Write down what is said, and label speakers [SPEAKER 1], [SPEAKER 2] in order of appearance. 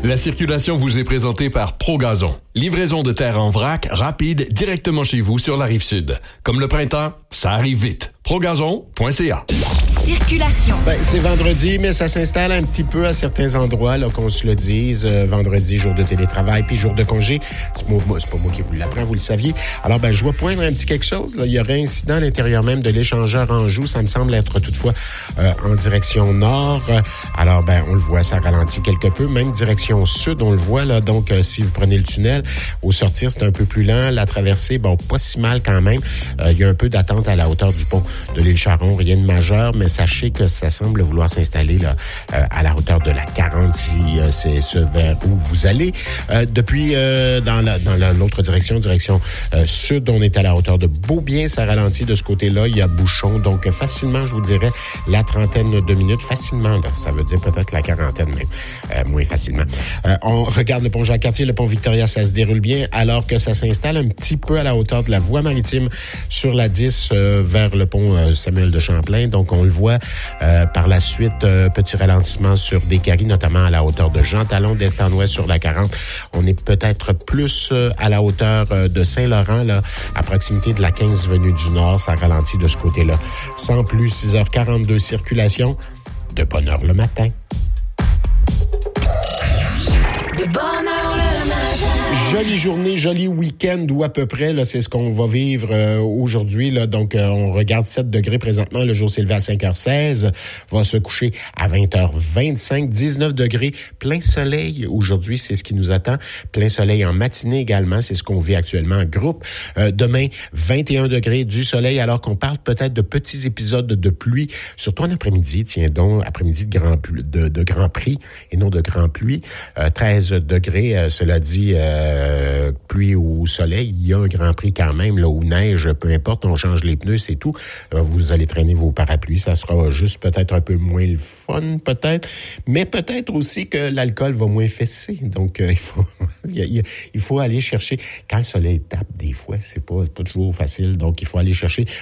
[SPEAKER 1] La circulation vous est présentée par ProGazon. Livraison de terre en vrac, rapide, directement chez vous sur la Rive-Sud. Comme le printemps, ça arrive vite. ProGazon.ca.
[SPEAKER 2] Circulation.
[SPEAKER 3] C'est vendredi, mais ça s'installe un petit peu à certains endroits, là, qu'on se le dise. Vendredi, jour de télétravail, puis jour de congé. C'est pas moi qui vous l'apprends, vous le saviez. Alors, je vais poindre un petit quelque chose. Là. Il y aurait incident à l'intérieur même de l'échangeur Anjou. Ça me semble être toutefois en direction nord. Alors, on le voit, ça ralentit quelque peu. Même direction sud, on le voit, là. Donc, si vous prenez le tunnel, au sortir, c'est un peu plus lent. La traversée, pas si mal quand même. Il y a un peu d'attente à la hauteur du pont de l'île Charon. Rien de majeur, mais sachez que ça semble vouloir s'installer là à la hauteur de la 40 si c'est ce vers où vous allez. Depuis dans l'autre direction sud, on est à la hauteur de Beaubien. Ça ralentit de ce côté-là. Il y a bouchon. Donc, facilement, je vous dirais, la trentaine de minutes. Facilement, là. Ça veut dire peut-être la quarantaine même. Moins facilement. On regarde le pont Jacques-Cartier, le pont Victoria, ça se déroule bien, alors que ça s'installe un petit peu à la hauteur de la voie maritime sur la 10 vers le pont Samuel de Champlain. Donc, on le voit par la suite, petit ralentissement sur des caries, notamment à la hauteur de Jean Talon, d'est en ouest sur la 40. On est peut-être plus à la hauteur de Saint-Laurent, là, à proximité de la 15 venue du nord. Ça ralentit de ce côté-là. Sans plus, 6h42 circulation. De bonne heure le matin.
[SPEAKER 2] De bonne heure le matin.
[SPEAKER 3] Jolie journée, joli week-end ou à peu près, là, c'est ce qu'on va vivre aujourd'hui. Là. Donc, on regarde 7 degrés présentement. Le jour s'est levé à 5h16, va se coucher à 20h25, 19 degrés, plein soleil aujourd'hui, c'est ce qui nous attend. Plein soleil en matinée également, c'est ce qu'on vit actuellement en groupe. Demain, 21 degrés, du soleil, alors qu'on parle peut-être de petits épisodes de pluie, surtout en après-midi, tiens donc, après-midi de grand prix et non de grand pluie. 13 degrés, cela dit, pluie ou soleil, il y a un grand prix quand même, là, ou neige, peu importe, on change les pneus, c'est tout. Vous allez traîner vos parapluies, ça sera juste peut-être un peu moins le fun, peut-être, mais peut-être aussi que l'alcool va moins fesser. Donc, il faut aller chercher. Quand le soleil tape, des fois, c'est pas toujours facile, donc il faut aller chercher